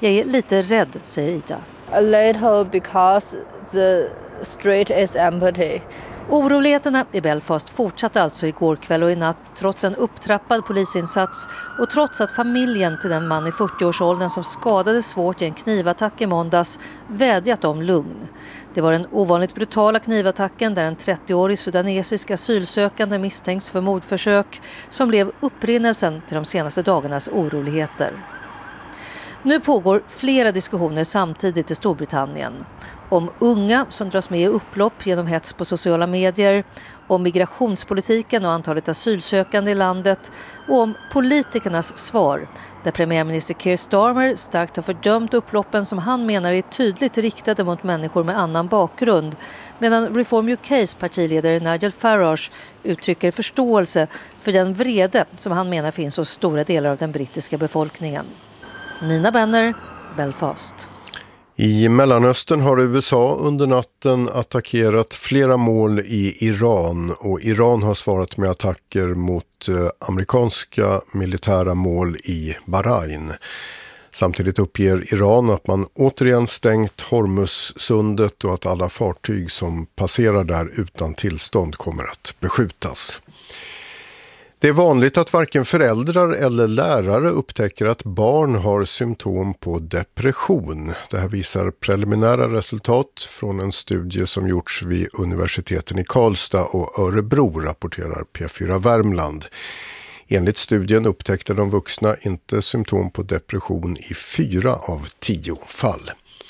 Jag är lite rädd, säger Ida. A little because the street is empty. Oroligheterna i Belfast fortsatte alltså igår kväll och i natt trots en upptrappad polisinsats och trots att familjen till den man i 40-årsåldern som skadades svårt i en knivattack i måndags vädjat om lugn. Det var den ovanligt brutala knivattacken där en 30-årig sudanesisk asylsökande misstänks för mordförsök som blev upprinnelsen till de senaste dagarnas oroligheter. Nu pågår flera diskussioner samtidigt i Storbritannien. Om unga som dras med i upplopp genom hets på sociala medier, om migrationspolitiken och antalet asylsökande i landet och om politikernas svar, där premiärminister Keir Starmer starkt har fördömt upploppen som han menar är tydligt riktade mot människor med annan bakgrund, medan Reform UKs partiledare Nigel Farage uttrycker förståelse för den vrede som han menar finns hos stora delar av den brittiska befolkningen. Nina Benner, Belfast. I Mellanöstern har USA under natten attackerat flera mål i Iran och Iran har svarat med attacker mot amerikanska militära mål i Bahrain. Samtidigt uppger Iran att man återigen stängt Hormuzsundet och att alla fartyg som passerar där utan tillstånd kommer att beskjutas. Det är vanligt att varken föräldrar eller lärare upptäcker att barn har symptom på depression. Det här visar preliminära resultat från en studie som gjorts vid universiteten i Karlstad och Örebro, rapporterar P4 Värmland. Enligt studien upptäckte de vuxna inte symptom på depression i 4 av 10 fall.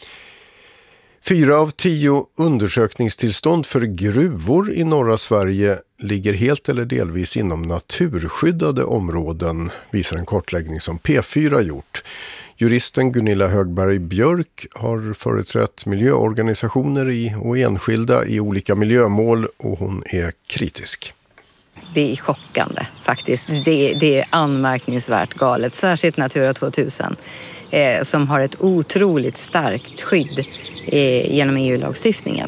4 av 10 undersökningstillstånd för gruvor i norra Sverige ligger helt eller delvis inom naturskyddade områden, visar en kartläggning som P4 gjort. Juristen Gunilla Högberg Björk har företrätt miljöorganisationer och enskilda i olika miljömål och hon är kritisk. Det är chockande faktiskt. Det är anmärkningsvärt galet, särskilt Natura 2000 som har ett otroligt starkt skydd genom EU-lagstiftningen.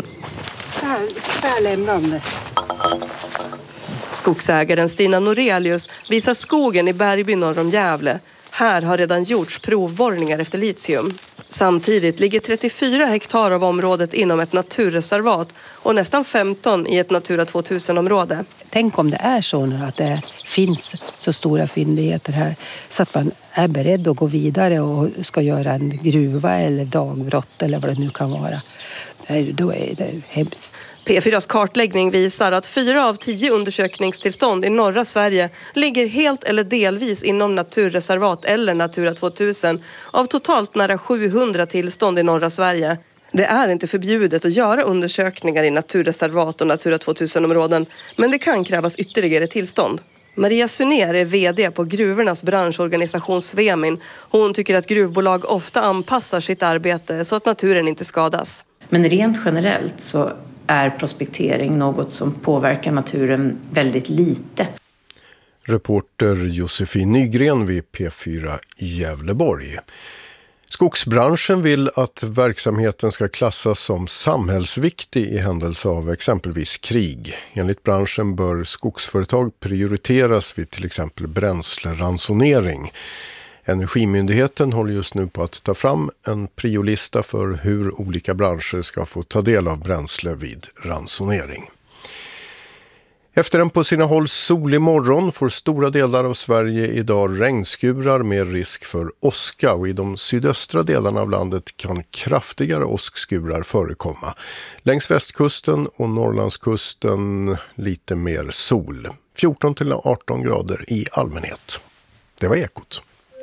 Skogsägaren Stina Norelius visar skogen i Bergby norr om Gävle. Här har redan gjorts provborrningar efter litium. Samtidigt ligger 34 hektar av området inom ett naturreservat och nästan 15 i ett Natura 2000-område. Tänk om det är så nu att det finns så stora fyndigheter här så att man är beredd att gå vidare och ska göra en gruva eller dagbrott eller vad det nu kan vara. Då är det hemskt. P4s kartläggning visar att 4 av 10 undersökningstillstånd i norra Sverige ligger helt eller delvis inom naturreservat eller Natura 2000 av totalt nära 700 tillstånd i norra Sverige. Det är inte förbjudet att göra undersökningar i naturreservat och Natura 2000-områden, men det kan krävas ytterligare tillstånd. Maria Sunér är vd på gruvornas branschorganisation Svemin. Hon tycker att gruvbolag ofta anpassar sitt arbete så att naturen inte skadas. Men rent generellt så är prospektering något som påverkar naturen väldigt lite. Reporter Josefin Nygren vid P4 Gävleborg. Skogsbranschen vill att verksamheten ska klassas som samhällsviktig i händelse av exempelvis krig. Enligt branschen bör skogsföretag prioriteras vid till exempel bränsleransonering. Energimyndigheten håller just nu på att ta fram en priolista för hur olika branscher ska få ta del av bränsle vid ransonering. Efter en på sina håll solig morgon får stora delar av Sverige idag regnskurar med risk för åska och i de sydöstra delarna av landet kan kraftigare åskskurar förekomma. Längs västkusten och Norrlandskusten lite mer sol. 14-18 grader i allmänhet. Det var Ekot.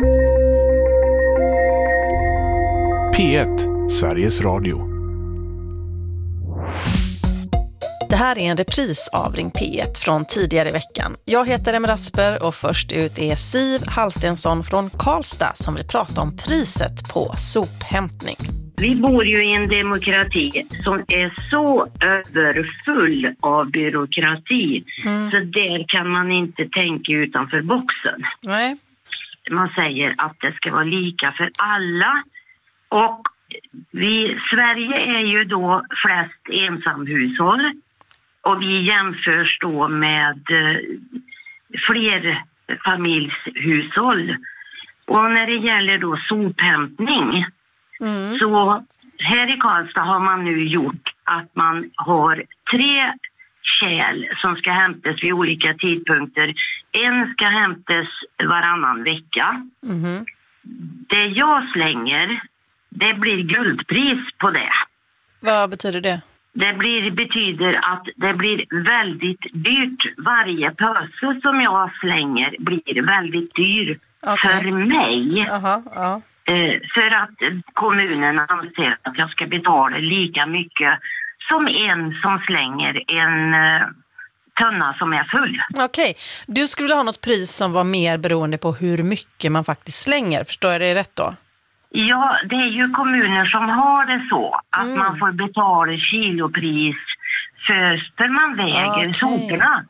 P1, Sveriges Radio. Det här är en repris av Ring P1 från tidigare i veckan. Jag heter Emma Rasper och först ut är Siv Haltensson från Karlstad som vill prata om priset på sophämtning. Vi bor ju i en demokrati som är så överfull av byråkrati så där kan man inte tänka utanför boxen. Nej. Man säger att det ska vara lika för alla och Sverige är ju då flest ensamhushåll och vi jämförs då med flerfamiljshushåll. Och när det gäller då sophämtning så här i Karlstad har man nu gjort att man har 3 kärl som ska hämtas vid olika tidpunkter. En ska hämtas varannan vecka. Det jag slänger, det blir guldpris på det. Vad betyder det? Det betyder att det blir väldigt dyrt. Varje pöse som jag slänger blir väldigt dyr för mig. För att kommunen anser att jag ska betala lika mycket som en som slänger en tunna som är full. Okej, du skulle ha något pris som var mer beroende på hur mycket man faktiskt slänger. Förstår jag det rätt då? Ja, det är ju kommuner som har det så. Att man får betala kilopris för man väger soporna.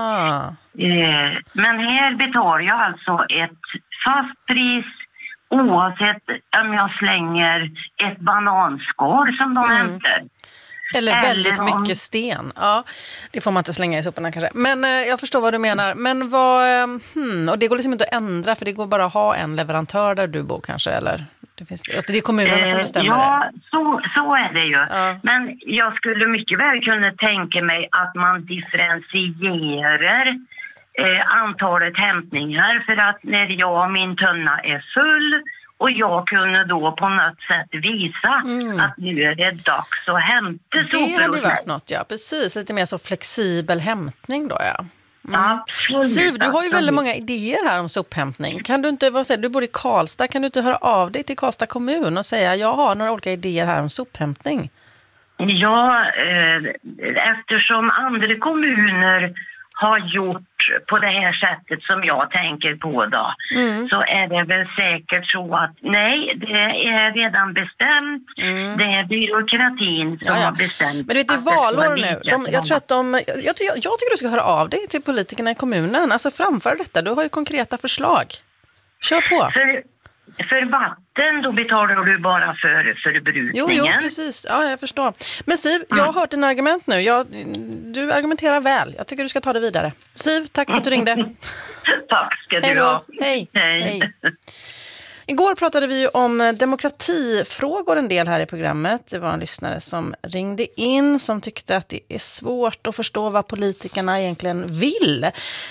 Men här betalar jag alltså ett fast pris oavsett om jag slänger ett bananskal som de hämtar. Eller väldigt mycket sten. Ja, det får man inte slänga i soporna kanske. Men jag förstår vad du menar. Men vad... och det går liksom inte att ändra för det går bara att ha en leverantör där du bor kanske, eller? Det är kommunerna som bestämmer det. Så är det ju. Ja. Men jag skulle mycket väl kunna tänka mig att man differentierar antalet hämtningar. För att när min tunna är full och jag kunde då på något sätt visa att nu är det dags att hämta sopor. Det hade varit något, ja. Precis, lite mer så flexibel hämtning då, ja. Siv, du har ju väldigt många idéer här om sophämtning. Kan du inte, du bor i Karlstad, kan du inte höra av dig till Karlstad kommun och säga jag har några olika idéer här om sophämtning? Ja, eftersom andra kommuner har gjort på det här sättet som jag tänker på då, så är det väl säkert så att nej, det är redan bestämt. Det är byråkratin som har bestämt. Men det är valår nu. Jag tycker du ska höra av dig till politikerna i kommunen. Alltså framför detta. Du har ju konkreta förslag. Kör på. För vatten, då betalar du bara för förbrukningen. Jo, precis. Ja, jag förstår. Men Siv, jag har hört dina argument nu. Du argumenterar väl. Jag tycker du ska ta det vidare. Siv, tack för att du ringde. Tack ska du ha. Hej. Igår pratade vi ju om demokratifrågor en del här i programmet. Det var en lyssnare som ringde in som tyckte att det är svårt att förstå vad politikerna egentligen vill.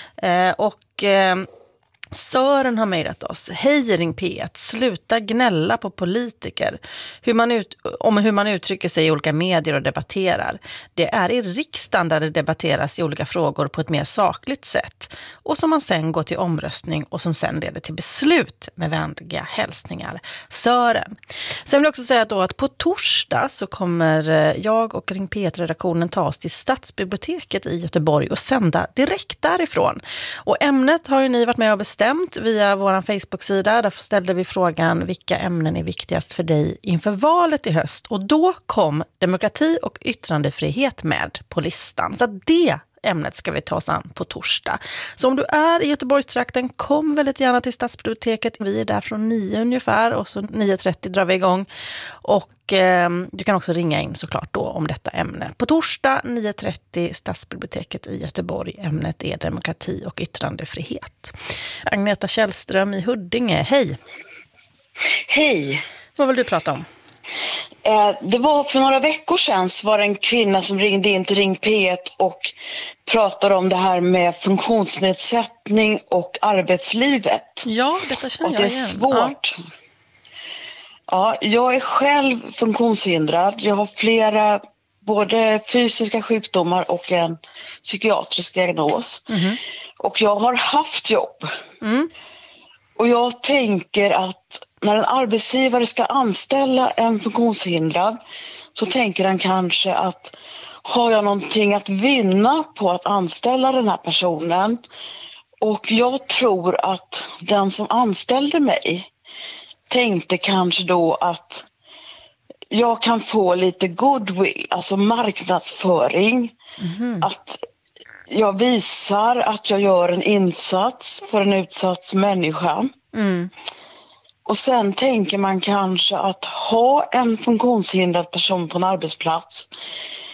Sören har mejlat oss. Hej Ring P1, sluta gnälla på politiker. Hur man uttrycker sig i olika medier och debatterar. Det är i riksdagen där det debatteras i olika frågor på ett mer sakligt sätt. Och som man sen går till omröstning och som sen leder till beslut med vänliga hälsningar. Sören. Sen vill jag också säga då att på torsdag så kommer jag och Ring P1-redaktionen ta oss till Stadsbiblioteket i Göteborg och sända direkt därifrån. Och ämnet har ju ni varit med och bestämt via vår Facebook-sida. Där ställde vi frågan vilka ämnen är viktigast för dig inför valet i höst. Och då kom demokrati och yttrandefrihet med på listan. Så det ämnet ska vi ta oss an på torsdag. Så om du är i Göteborgstrakten, kom väldigt gärna till Stadsbiblioteket. Vi är där från 9 ungefär och så 9.30 drar vi igång. Och du kan också ringa in såklart då om detta ämne. På torsdag 9.30 Stadsbiblioteket i Göteborg. Ämnet är demokrati och yttrandefrihet. Agneta Källström i Huddinge, hej! Hej! Vad vill du prata om? Det var för några veckor sedan så var det en kvinna som ringde in till Ring P1 och pratade om det här med funktionsnedsättning och arbetslivet. Ja, detta känner jag igen. Och det är svårt. Ja, jag är själv funktionshindrad. Jag har flera både fysiska sjukdomar och en psykiatrisk diagnos. Och jag har haft jobb. Och jag tänker att när en arbetsgivare ska anställa en funktionshindrad så tänker han kanske att har jag någonting att vinna på att anställa den här personen? Och jag tror att den som anställde mig tänkte kanske då att jag kan få lite goodwill, alltså marknadsföring. Att jag visar att jag gör en insats för en utsatt människa. Och sen tänker man kanske att ha en funktionshindrad person på en arbetsplats,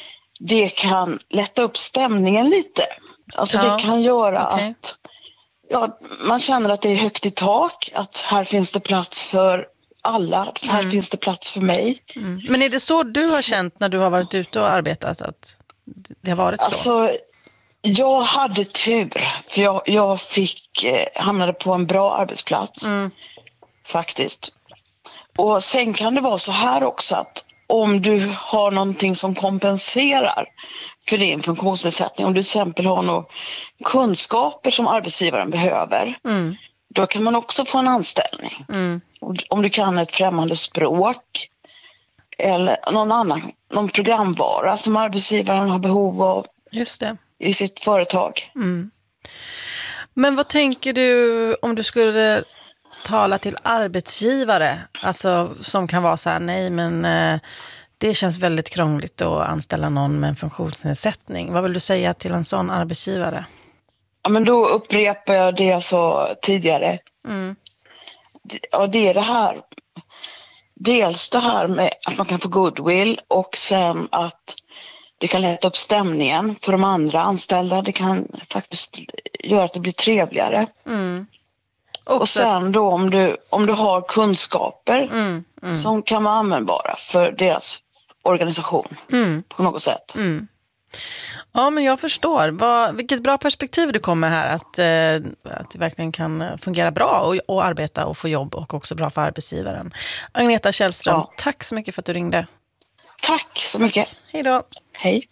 det kan lätta upp stämningen lite. Alltså det kan göra att man känner att det är högt i tak, att här finns det plats för alla, här finns det plats för mig. Men är det så du har känt när du har varit ute och arbetat, att det har varit så? Alltså, jag hade tur, för jag hamnade på en bra arbetsplats faktiskt. Och sen kan det vara så här också, att om du har någonting som kompenserar för din funktionsnedsättning, om du till exempel har några kunskaper som arbetsgivaren behöver, då kan man också få en anställning. Om du kan ett främmande språk eller någon programvara som arbetsgivaren har behov av. Just det. I sitt företag. Men vad tänker du om du skulle tala till arbetsgivare, alltså som kan vara så här: nej, men det känns väldigt krångligt att anställa någon med en funktionsnedsättning. Vad vill du säga till en sån arbetsgivare? Ja, men då upprepar jag det jag sa tidigare. Ja, det är det här. Dels det här med att man kan få goodwill, och sen att det kan lätta upp stämningen för de andra anställda. Det kan faktiskt göra att det blir trevligare. Och sen då om du har kunskaper som kan vara användbara för deras organisation på något sätt. Ja, men jag förstår. Vilket bra perspektiv du kommer här, att det verkligen kan fungera bra och arbeta och få jobb, och också bra för arbetsgivaren. Agneta Källström, tack så mycket för att du ringde. Tack så mycket. Hej då. Hej.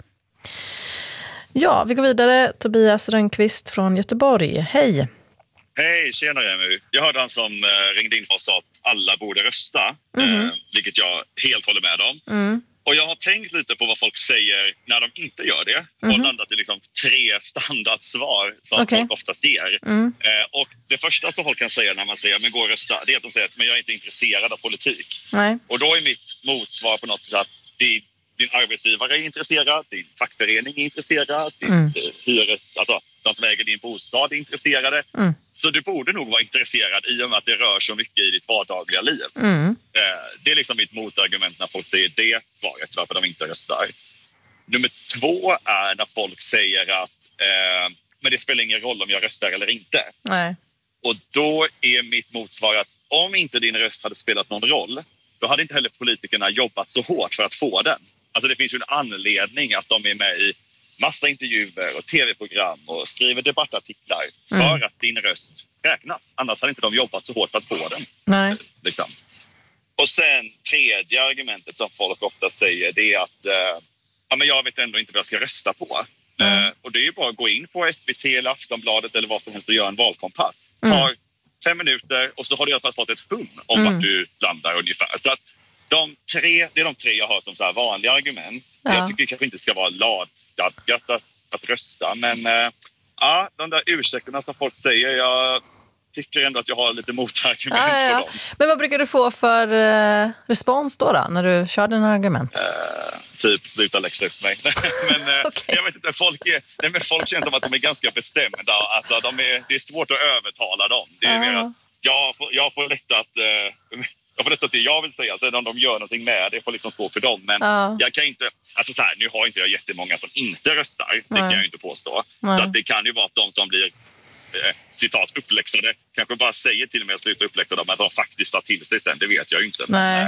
Ja, vi går vidare. Tobias Rönnqvist från Göteborg. Hej. Hej, tjenare Emmy. Jag hörde han som ringde in och sa att alla borde rösta, vilket jag helt håller med om. Och jag har tänkt lite på vad folk säger när de inte gör det. Och landat i liksom 3 standardsvar som folk oftast ger. Och det första som folk kan säga när man säger men gå och rösta, det är att de säger att men jag är inte intresserad av politik. Nej. Och då är mitt motsvar på något sätt att din arbetsgivare är intresserad, din fackförening är intresserad, din alltså de som äger din bostad är intresserade. Så du borde nog vara intresserad i och med att det rör så mycket i ditt vardagliga liv. Det är liksom mitt motargument när folk säger det svaret, varför de inte röstar. Nummer 2 är när folk säger att men det spelar ingen roll om jag röstar eller inte. Nej. Och då är mitt motsvar att om inte din röst hade spelat någon roll, då hade inte heller politikerna jobbat så hårt för att få den. Alltså det finns ju en anledning att de är med i massa intervjuer och tv-program och skriver debattartiklar för att din röst räknas. Annars hade inte de jobbat så hårt för att få den. Nej. Liksom. Och sen tredje argumentet som folk ofta säger, det är att men jag vet ändå inte vad jag ska rösta på. Och det är ju bara att gå in på SVT eller Aftonbladet eller vad som helst och göra en valkompass. Tar 5 minuter och så har du i alla fall fått ett hum om vart du landar ungefär. Så att det är de 3 jag har som så här vanliga argument. Jag tycker kanske inte ska vara lagstadgat att rösta. Men de där ursäkterna som folk säger, jag tycker ändå att jag har lite motargument för dem. Men vad brukar du få för respons då när du kör dina argument? Typ sluta läxa upp mig. Men jag vet inte, folk känns som att de är ganska bestämda. Alltså, det är svårt att övertala dem. Det är mer att jag får lätt att... Jag får lätt att det jag vill säga, sen om de gör någonting med det får liksom stå för dem. Men jag kan inte, alltså så här, nu har inte jag jättemånga som inte röstar, det kan jag ju inte påstå. Så att det kan ju vara att de som blir citat uppläxade kanske bara säger till mig att sluta uppläxa dem, att de faktiskt tar till sig sen, det vet jag ju inte.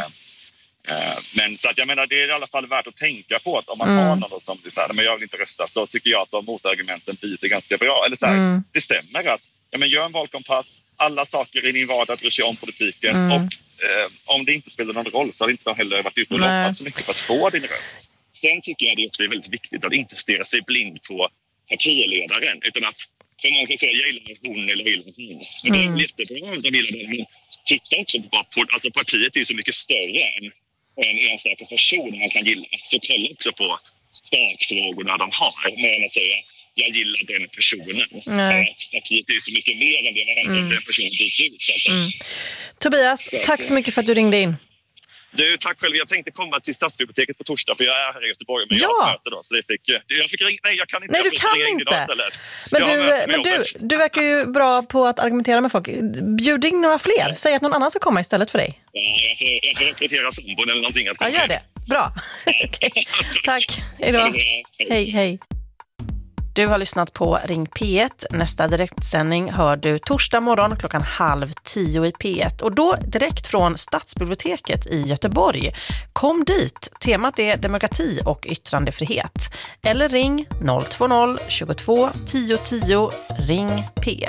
Men så att jag menar, det är i alla fall värt att tänka på att om man har någon som blir så här, men jag vill inte rösta, så tycker jag att de motargumenten biter ganska bra. Eller så här, det stämmer att gör en valkompass, alla saker i din vardag bryr sig om politiken och om det inte spelar någon roll så har inte heller varit ute och loppat så mycket för att få din röst. Sen tycker jag det också är väldigt viktigt att inte stirra sig blind på partiledaren, utan att, för man kan säga jag gillar hon eller vill hon. Men det är jättebra om de gillar den. Men titta också på alltså partiet är ju så mycket större än en enstaka person man kan gilla. Så kolla också på sakfrågorna de har, med att säga jag gillar den personen. För att partiet är så mycket mer än det vad händer om den personen byts ut. Tobias, tack så mycket för att du ringde in. Du, tack själv. Jag tänkte komma till Stadsbiblioteket på torsdag för jag är här i Göteborg, men jag har möte då, så jag fick ringa. Nej, jag kan inte. Nej, du kan inte. Men du verkar ju bra på att argumentera med folk. Bjud in några fler. Säg att någon annan ska komma istället för dig. Ja, jag får rekrytera sambon eller någonting. Ja, gör det. Bra. Okay. Tack. Hej då. Hej. Du har lyssnat på Ring P1. Nästa direktsändning hör du torsdag morgon 9:30 i P1. Och då direkt från Stadsbiblioteket i Göteborg. Kom dit. Temat är demokrati och yttrandefrihet. Eller ring 020 22 10 10. Ring P1.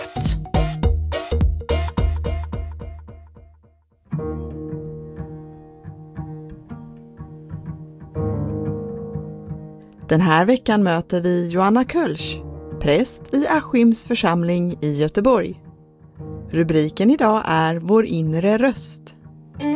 Den här veckan möter vi Joanna Kölsch, präst i Askims församling i Göteborg. Rubriken idag är Vår inre röst.